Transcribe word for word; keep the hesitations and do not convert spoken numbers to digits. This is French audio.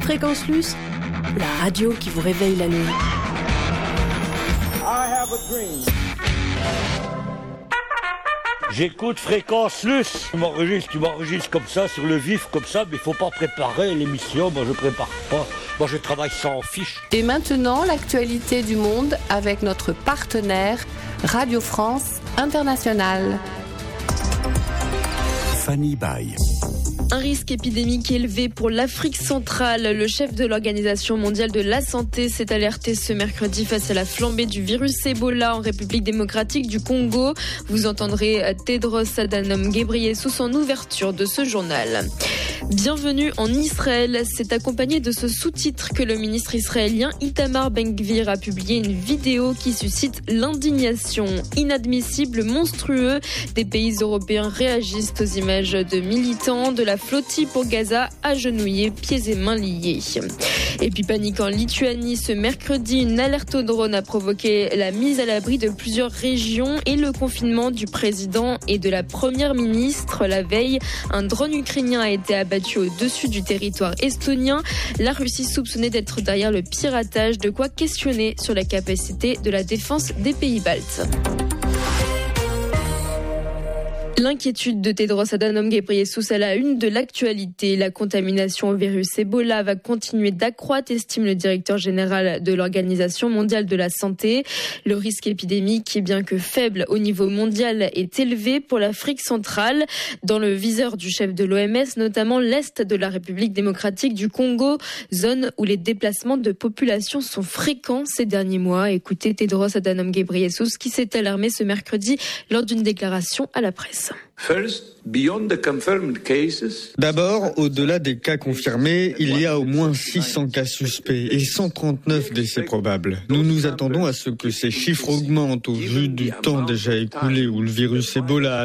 Fréquence Plus, la radio qui vous réveille la nuit. I have a dream. J'écoute Fréquence Plus. Tu m'enregistres, tu m'enregistres comme ça, sur le vif, comme ça, mais il faut pas préparer l'émission. Moi, je prépare pas. Moi, je travaille sans fiche. Et maintenant, l'actualité du monde avec notre partenaire Radio France Internationale. Fanny Baye. Un risque épidémique élevé pour l'Afrique centrale. Le chef de l'Organisation mondiale de la santé s'est alerté ce mercredi face à la flambée du virus Ebola en République démocratique du Congo. Vous entendrez Tedros Adhanom Ghebreyesus en ouverture de ce journal. Bienvenue en Israël. C'est accompagné de ce sous-titre que le ministre israélien Itamar Ben-Gvir a publié une vidéo qui suscite l'indignation. Inadmissible, monstrueux. Des pays européens réagissent aux images de militants de la flottille pour Gaza, agenouillés, pieds et mains liés. Et puis panique en Lituanie. Ce mercredi, une alerte au drone a provoqué la mise à l'abri de plusieurs régions et le confinement du président et de la première ministre. La veille, un drone ukrainien a été abattu au-dessus du territoire estonien. La Russie soupçonnée d'être derrière le piratage, de quoi questionner sur la capacité de la défense des pays baltes. L'inquiétude de Tedros Adhanom Ghebreyesus à la une de l'actualité. La contamination au virus Ebola va continuer d'accroître, estime le directeur général de l'Organisation mondiale de la santé. Le risque épidémique, bien que faible au niveau mondial, est élevé pour l'Afrique centrale. Dans le viseur du chef de l'O M S, notamment l'Est de la République démocratique du Congo, zone où les déplacements de population sont fréquents ces derniers mois. Écoutez Tedros Adhanom Ghebreyesus qui s'est alarmé ce mercredi lors d'une déclaration à la presse. D'abord, au-delà des cas confirmés, il y a au moins six cents cas suspects et cent trente-neuf décès probables. Nous nous attendons à ce que ces chiffres augmentent au vu du temps déjà écoulé où le virus Ebola